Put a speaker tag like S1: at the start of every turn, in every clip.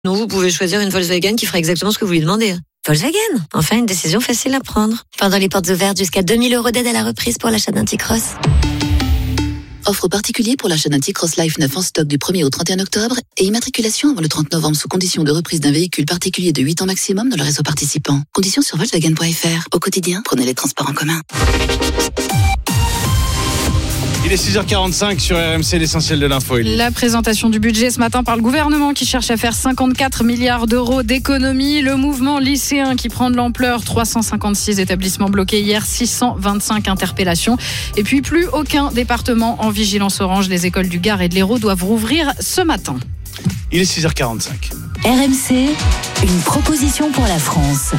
S1: Non, vous pouvez choisir une Volkswagen qui fera exactement ce que vous lui demandez. Volkswagen, enfin une décision facile à prendre.
S2: Pendant les portes ouvertes, jusqu'à 2000 € d'aide à la reprise pour l'achat d'un T-Cross.
S3: Offre particulier pour l'achat d'un T-Cross Life 9 en stock du 1er au 31 octobre et immatriculation avant le 30 novembre sous condition de reprise d'un véhicule particulier de 8 ans maximum dans le réseau participant. Conditions sur Volkswagen.fr. Au quotidien, prenez les transports en commun.
S4: Il est 6h45 sur RMC, l'essentiel de l'info.
S5: La présentation du budget ce matin par le gouvernement qui cherche à faire 54 milliards d'euros d'économies. Le mouvement lycéen qui prend de l'ampleur. 356 établissements bloqués hier, 625 interpellations. Et puis plus aucun département en vigilance orange. Les écoles du Gard et de l'Hérault doivent rouvrir ce matin.
S4: Il est 6h45.
S6: RMC, une proposition pour la France.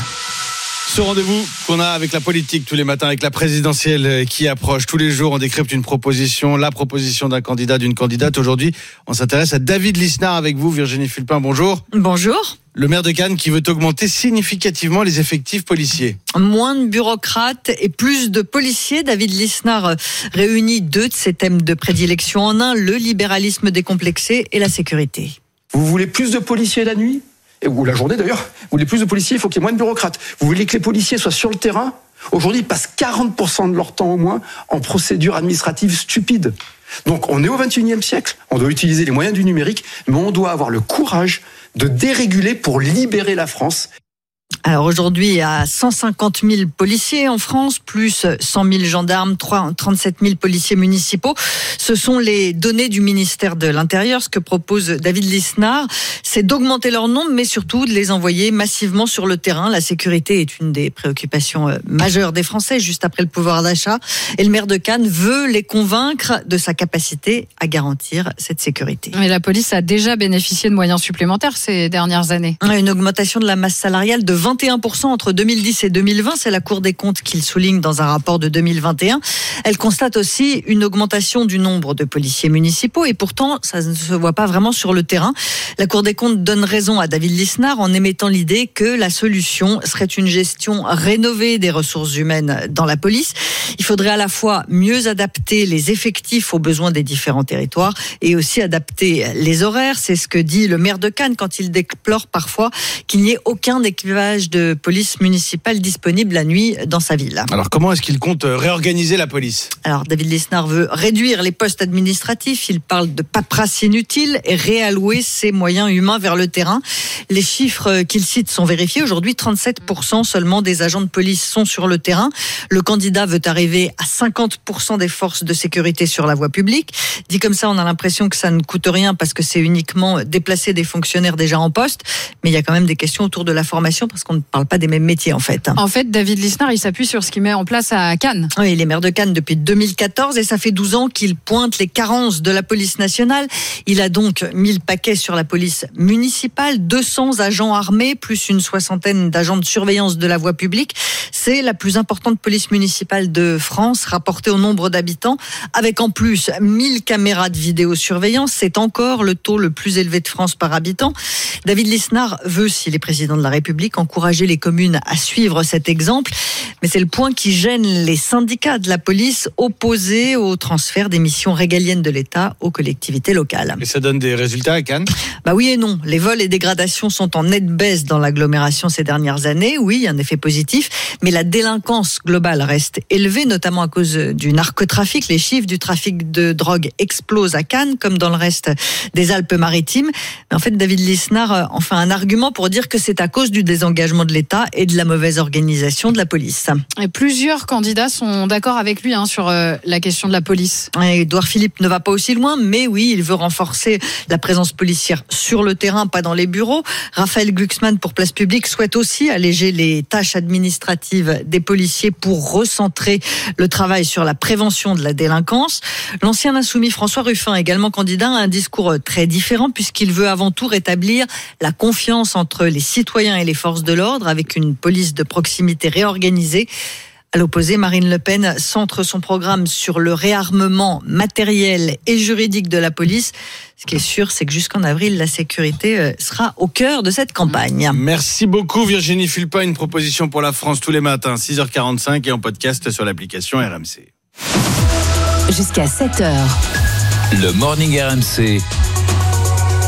S4: Ce rendez-vous qu'on a avec la politique tous les matins, avec la présidentielle qui approche. Tous les jours, on décrypte une proposition, la proposition d'un candidat, d'une candidate. Aujourd'hui, on s'intéresse à David Lisnard avec vous, Virginie Fulpin. Bonjour.
S1: Bonjour.
S4: Le maire de Cannes qui veut augmenter significativement les effectifs policiers.
S1: Moins de bureaucrates et plus de policiers. David Lisnard réunit deux de ses thèmes de prédilection en un, le libéralisme décomplexé et la sécurité.
S7: Vous voulez plus de policiers la nuit ? Ou la journée d'ailleurs, vous voulez plus de policiers, il faut qu'il y ait moins de bureaucrates. Vous voulez que les policiers soient sur le terrain ? Aujourd'hui, ils passent 40% de leur temps au moins en procédures administratives stupides. Donc on est au 21e siècle, on doit utiliser les moyens du numérique, mais on doit avoir le courage de déréguler pour libérer la France.
S1: Alors aujourd'hui, il y a 150 000 policiers en France, plus 100 000 gendarmes, 37 000 policiers municipaux. Ce sont les données du ministère de l'Intérieur. Ce que propose David Lisnard, c'est d'augmenter leur nombre, mais surtout de les envoyer massivement sur le terrain. La sécurité est une des préoccupations majeures des Français, juste après le pouvoir d'achat. Et le maire de Cannes veut les convaincre de sa capacité à garantir cette sécurité.
S5: Mais la police a déjà bénéficié de moyens supplémentaires ces dernières années.
S1: Une augmentation de la masse salariale de 21% entre 2010 et 2020, c'est la Cour des comptes qui le souligne dans un rapport de 2021. Elle constate aussi une augmentation du nombre de policiers municipaux et pourtant, ça ne se voit pas vraiment sur le terrain. La Cour des comptes donne raison à David Lisnard en émettant l'idée que la solution serait une gestion rénovée des ressources humaines dans la police. Il faudrait à la fois mieux adapter les effectifs aux besoins des différents territoires et aussi adapter les horaires. C'est ce que dit le maire de Cannes quand il déplore parfois qu'il n'y ait aucun équipage de police municipale disponible la nuit dans sa ville.
S4: Alors comment est-ce qu'il compte réorganiser la police ?
S1: Alors David Lisnard veut réduire les postes administratifs, il parle de paperasse inutile et réallouer ses moyens humains vers le terrain. Les chiffres qu'il cite sont vérifiés. Aujourd'hui, 37% seulement des agents de police sont sur le terrain. Le candidat veut arriver à 50% des forces de sécurité sur la voie publique. Dit comme ça, on a l'impression que ça ne coûte rien parce que c'est uniquement déplacer des fonctionnaires déjà en poste. Mais il y a quand même des questions autour de la formation parce qu'on ne parle pas des mêmes métiers en fait.
S5: En fait, David Lisnard, il s'appuie sur ce qu'il met en place à Cannes.
S1: Oui, il est maire de Cannes depuis 2014 et ça fait 12 ans qu'il pointe les carences de la police nationale. Il a donc mis le paquet sur la police municipale, 200 agents armés, plus une soixantaine d'agents de surveillance de la voie publique. C'est la plus importante police municipale de France, rapportée au nombre d'habitants, avec en plus 1000 caméras de vidéosurveillance. C'est encore le taux le plus élevé de France par habitant. David Lisnard veut, s'il est président de la République, encourager les communes à suivre cet exemple. Mais c'est le point qui gêne les syndicats de la police opposés au transfert des missions régaliennes de l'État aux collectivités locales.
S4: Et ça donne des résultats à Cannes ?
S1: Bah oui et non. Les vols et dégradations sont en nette baisse dans l'agglomération ces dernières années. Oui, il y a un effet positif. Mais la délinquance globale reste élevée, notamment à cause du narcotrafic. Les chiffres du trafic de drogue explosent à Cannes, comme dans le reste des Alpes-Maritimes. Mais en fait, David Lisnard en fait un argument pour dire que c'est à cause du désengagement de l'État et de la mauvaise organisation de la police.
S5: Et plusieurs candidats sont d'accord avec lui sur la question de la police.
S1: Édouard Philippe ne va pas aussi loin, mais oui, il veut renforcer la présence policière sur le terrain, pas dans les bureaux. Raphaël Glucksmann pour Place Publique souhaite aussi alléger les tâches administratives des policiers pour recentrer le travail sur la prévention de la délinquance. L'ancien insoumis François Ruffin, également candidat, a un discours très différent puisqu'il veut avant tout rétablir la confiance entre les citoyens et les forces de l'ordre avec une police de proximité réorganisée. À l'opposé, Marine Le Pen centre son programme sur le réarmement matériel et juridique de la police. Ce qui est sûr, c'est que jusqu'en avril, la sécurité sera au cœur de cette campagne.
S4: Merci beaucoup Virginie Fulpin. Une proposition pour la France tous les matins, 6h45 et en podcast sur l'application RMC.
S6: Jusqu'à 7h.
S8: Le Morning RMC.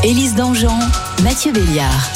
S6: Élise Dangean, Mathieu Béliard.